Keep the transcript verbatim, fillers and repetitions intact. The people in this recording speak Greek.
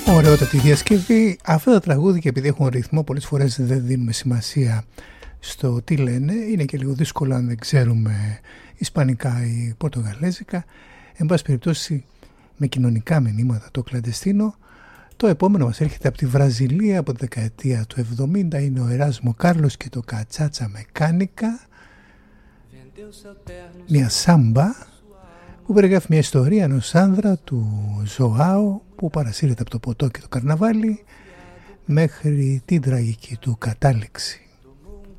Ωραιότατη διασκευή. Αυτά τα τραγούδια, επειδή έχουν ρυθμό, πολλές φορές δεν δίνουμε σημασία στο τι λένε. Είναι και λίγο δύσκολο αν δεν ξέρουμε ισπανικά ή πορτογαλέζικα. Εν πάση περιπτώσει, με κοινωνικά μηνύματα το κλαντεστίνο. Το επόμενο μας έρχεται από τη Βραζιλία από τη δεκαετία του εβδομήντα. Είναι ο Εράσμο Κάρλος και το Κατσάτσα Μεκάνικα. Μια σάμπα που περιγράφει μια ιστορία ενός άνδρα του Ζωάου που παρασύρεται από το ποτό και το καρναβάλι μέχρι την τραγική του κατάληξη.